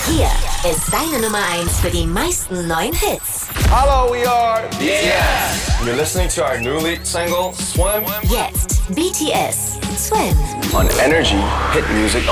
Hier ist deine Nummer 1 für die meisten neuen Hits. Hello, we are BTS. You're listening to our new lead single, Swim. Jetzt BTS, Swim. On Energy, hit music